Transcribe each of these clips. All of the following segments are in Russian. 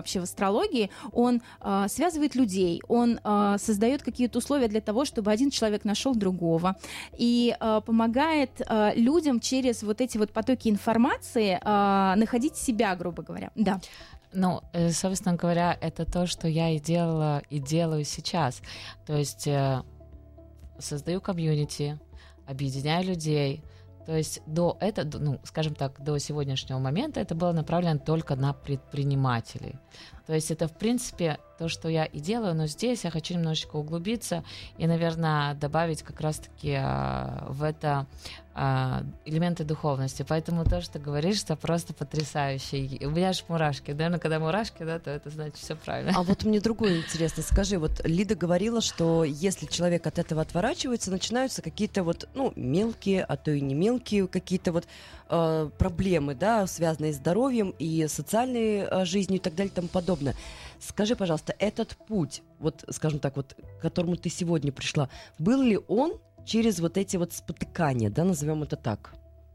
вообще в астрологии, он связывает людей, он создает какие-то условия для того, чтобы один человек нашел другого, и помогает людям через вот эти вот потоки информации находить себя, грубо говоря. Да. Ну, собственно говоря, это то, что я и делала, и делаю сейчас. То есть создаю комьюнити, объединяю людей. То есть до сегодняшнего момента это было направлено только на предпринимателей. То есть это, в принципе, то, что я и делаю, но здесь я хочу немножечко углубиться и, наверное, добавить как раз-таки в это элементы духовности. Поэтому то, что ты говоришь, это просто потрясающе. И у меня аж мурашки. Наверное, когда мурашки, да, то это значит все правильно. А вот мне другое интересно. Скажи, вот Лида говорила, что если человек от этого отворачивается, начинаются какие-то вот, мелкие, а то и не мелкие какие-то вот проблемы, да, связанные с здоровьем и социальной жизнью и так далее и тому подобное. Скажи, пожалуйста, этот путь, вот, скажем так, вот, к которому ты сегодня пришла, был ли он через вот эти вот спотыкания, да, назовем это так?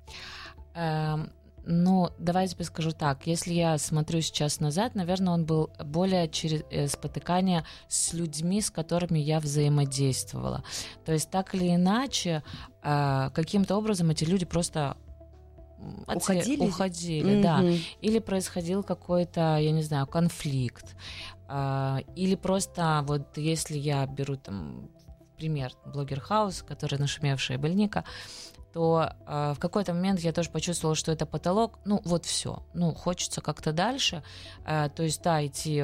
Давай я тебе скажу так. Если я смотрю сейчас назад, наверное, он был более через спотыкания с людьми, с которыми я взаимодействовала. То есть так или иначе, каким-то образом эти люди просто уходили, да. Или происходил какой-то, я не знаю, конфликт. Или просто, вот если я беру там пример Блогер Хаус, который нашумевшая больника, то в какой-то момент я тоже почувствовала, что это потолок. Все. Хочется как-то дальше. То есть, да, идти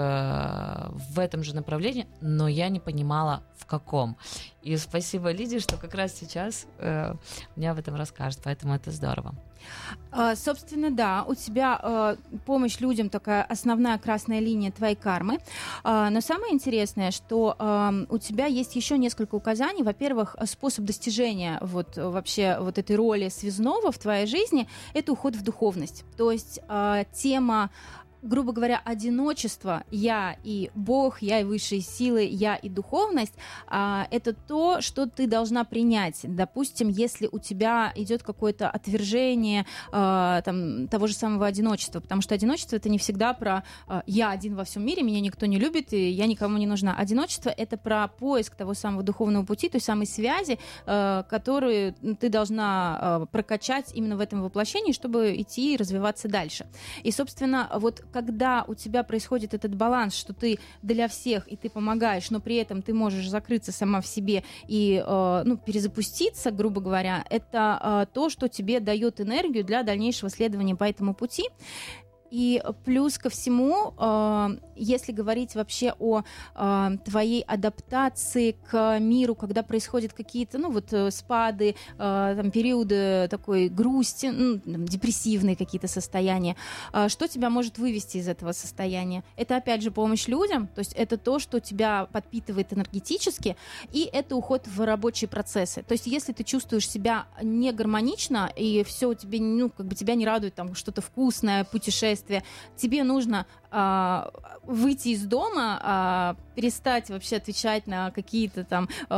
в этом же направлении, но я не понимала, в каком. И спасибо Лиде, что как раз сейчас меня об этом расскажет, поэтому это здорово. Собственно, да, у тебя помощь людям такая основная красная линия твоей кармы. Но самое интересное, что у тебя есть еще несколько указаний. Во-первых, способ достижения вообще этой роли связного в твоей жизни – это уход в духовность. То есть тема, грубо говоря, одиночество, я и Бог, я и высшие силы, я и духовность, это то, что ты должна принять. Допустим, если у тебя идет какое-то отвержение того же самого одиночества, потому что одиночество — это не всегда про «я один во всем мире, меня никто не любит, и я никому не нужна». Одиночество — это про поиск того самого духовного пути, той самой связи, которую ты должна прокачать именно в этом воплощении, чтобы идти и развиваться дальше. И, собственно, когда у тебя происходит этот баланс, что ты для всех и ты помогаешь, но при этом ты можешь закрыться сама в себе и перезапуститься, грубо говоря, это то, что тебе дает энергию для дальнейшего следования по этому пути. И плюс ко всему, если говорить вообще о твоей адаптации к миру, когда происходят какие-то спады, периоды такой грусти, депрессивные какие-то состояния, что тебя может вывести из этого состояния? Это опять же помощь людям, то есть это то, что тебя подпитывает энергетически, и это уход в рабочие процессы. То есть если ты чувствуешь себя не гармонично, и все тебе, тебя не радует что-то вкусное, путешествие, тебе нужно выйти из дома, перестать вообще отвечать на какие-то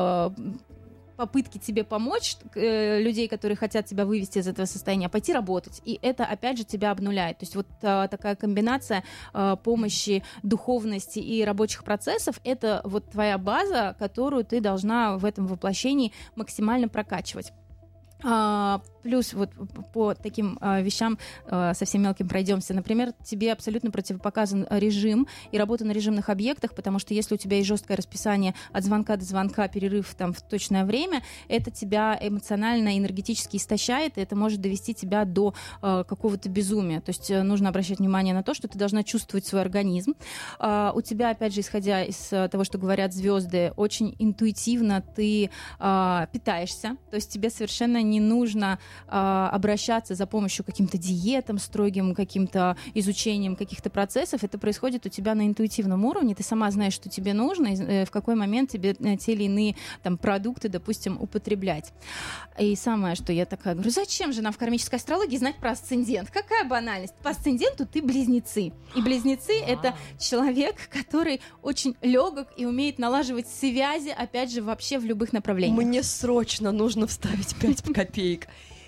попытки тебе помочь, людей, которые хотят тебя вывести из этого состояния, пойти работать. И это, опять же, тебя обнуляет. То есть такая комбинация помощи, духовности и рабочих процессов — это твоя база, которую ты должна в этом воплощении максимально прокачивать. Плюс по таким вещам совсем мелким пройдемся. Например, тебе абсолютно противопоказан режим и работа на режимных объектах, потому что если у тебя есть жесткое расписание от звонка до звонка, перерыв в точное время, это тебя эмоционально, энергетически истощает, и это может довести тебя до какого-то безумия. То есть нужно обращать внимание на то, что ты должна чувствовать свой организм. У тебя, опять же, исходя из того, что говорят звезды, очень интуитивно ты питаешься, то есть тебе совершенно не нужно обращаться за помощью к каким-то диетам, строгим каким-то изучением каких-то процессов. Это происходит у тебя на интуитивном уровне. Ты сама знаешь, что тебе нужно, и в какой момент тебе те или иные продукты, допустим, употреблять. И самое, что я такая говорю, зачем же нам в кармической астрологии знать про асцендент? Какая банальность? По асценденту ты близнецы. И близнецы — это человек, который очень легок и умеет налаживать связи, опять же, вообще в любых направлениях. Мне срочно нужно вставить 5 копеек.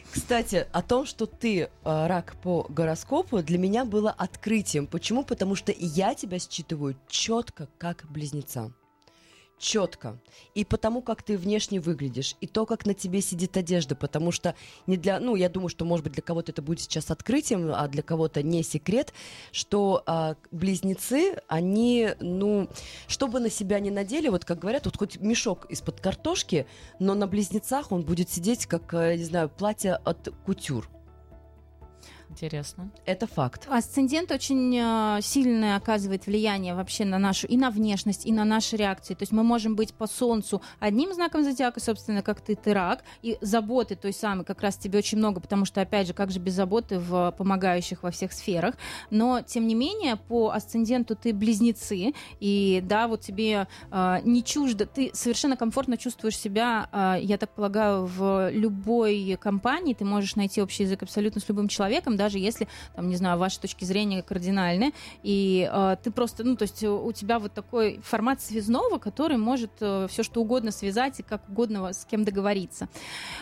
Кстати, о том, что ты рак по гороскопу, для меня было открытием. Почему? Потому что я тебя считываю четко, как близнеца. Четко. И потому, как ты внешне выглядишь, и то, как на тебе сидит одежда, потому что не для, ну, я думаю, что, может быть, для кого-то это будет сейчас открытием, а для кого-то не секрет, что близнецы, они, ну, что бы на себя ни надели, вот как говорят, вот хоть мешок из-под картошки, но на близнецах он будет сидеть, как, не знаю, платье от кутюр. Интересно. Это факт. Асцендент очень сильно оказывает влияние вообще на нашу и на внешность, и на наши реакции. То есть мы можем быть по Солнцу одним знаком зодиака, собственно, как ты рак, и заботы той самой как раз тебе очень много, потому что, опять же, как же без заботы в помогающих во всех сферах. Но, тем не менее, по асценденту ты близнецы, и да, вот тебе не чуждо, ты совершенно комфортно чувствуешь себя, я так полагаю, в любой компании, ты можешь найти общий язык абсолютно с любым человеком, даже если, там, не знаю, ваши точки зрения кардинальны, и ты просто, ну, то есть у тебя вот такой формат связного, который может все что угодно связать и как угодно с кем договориться.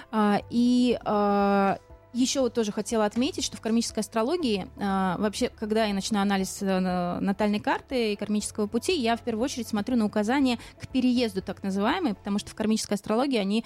Еще вот тоже хотела отметить, что в кармической астрологии вообще, когда я начинаю анализ натальной карты и кармического пути, я в первую очередь смотрю на указания к переезду, так называемые, потому что в кармической астрологии они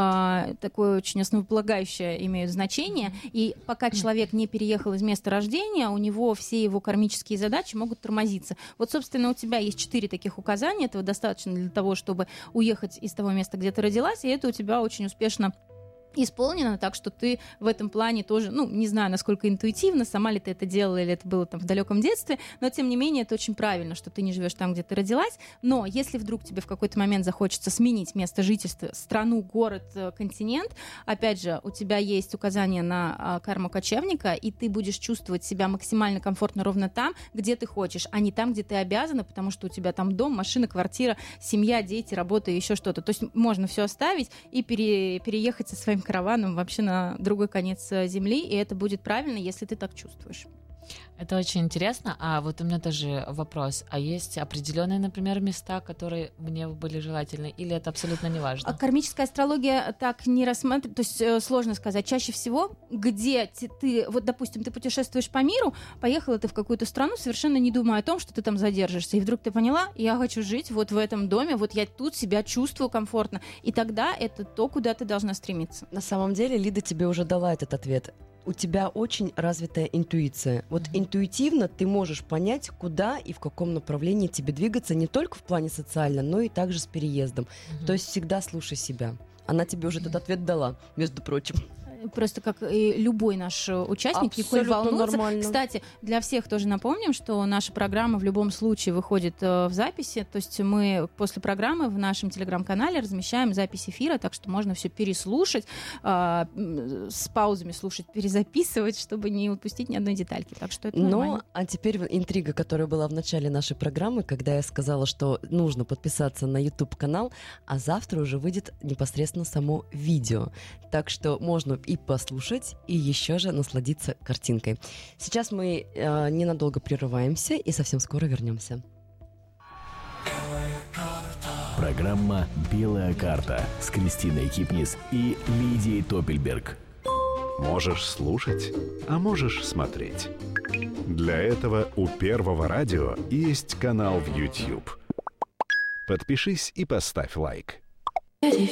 такое очень основополагающее имеют значение, и пока человек не переехал из места рождения, у него все его кармические задачи могут тормозиться. Вот, собственно, у тебя есть 4 таких указания, этого достаточно для того, чтобы уехать из того места, где ты родилась, и это у тебя очень успешно исполнено, так что ты в этом плане тоже, ну, не знаю, насколько интуитивно, сама ли ты это делала или это было там в далеком детстве, но, тем не менее, это очень правильно, что ты не живешь там, где ты родилась, но если вдруг тебе в какой-то момент захочется сменить место жительства, страну, город, континент, опять же, у тебя есть указание на карму кочевника, и ты будешь чувствовать себя максимально комфортно ровно там, где ты хочешь, а не там, где ты обязана, потому что у тебя там дом, машина, квартира, семья, дети, работа и еще что-то. То есть можно все оставить и переехать со своим караваном вообще на другой конец земли, и это будет правильно, если ты так чувствуешь. Это очень интересно. А вот у меня тоже вопрос. А есть определенные, например, места, которые мне были желательны, или это абсолютно не важно? Кармическая астрология так не рассматривает, то есть сложно сказать. Чаще всего, где ты, вот, допустим, ты путешествуешь по миру, поехала ты в какую-то страну, совершенно не думая о том, что ты там задержишься, и вдруг ты поняла, я хочу жить вот в этом доме, вот я тут себя чувствую комфортно, и тогда это то, куда ты должна стремиться. На самом деле, Лида тебе уже дала этот ответ. У тебя очень развитая интуиция. Вот интуитивно ты можешь понять, куда и в каком направлении тебе двигаться, не только в плане социально, но и также с переездом. То есть всегда слушай себя. Она тебе уже этот ответ дала, между прочим. Просто как и любой наш участник, никакой волнуется. Нормально. Кстати, для всех тоже напомним, что наша программа в любом случае выходит в записи, то есть мы после программы в нашем телеграм-канале размещаем запись эфира, так что можно все переслушать, с паузами слушать, перезаписывать, чтобы не упустить ни одной детальки. Так что это нормально. Ну, а теперь интрига, которая была в начале нашей программы, когда я сказала, что нужно подписаться на YouTube-канал, а завтра уже выйдет непосредственно само видео. Так что можно и послушать, и еще же насладиться картинкой. Сейчас мы ненадолго прерываемся и совсем скоро вернемся. Программа «Белая карта» с Кристиной Кипнис и Лидией Топельберг. Можешь слушать, а можешь смотреть. Для этого у Первого радио есть канал в YouTube. Подпишись и поставь лайк. Ты